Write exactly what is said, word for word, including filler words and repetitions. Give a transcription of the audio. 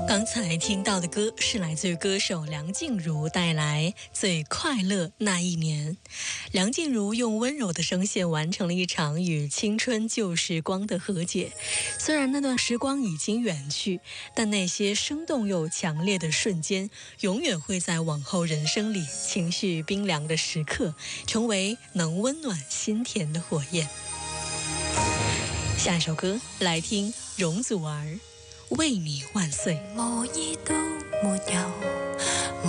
刚才听到的歌是来自于歌手梁静茹带来《最快乐那一年》。梁静茹用温柔的声线完成了一场与青春旧时光的和解。虽然那段时光已经远去，但那些生动又强烈的瞬间，永远会在往后人生里情绪冰凉的时刻，成为能温暖心田的火焰。下一首歌来听容祖儿《为你万岁》。 我意都沒有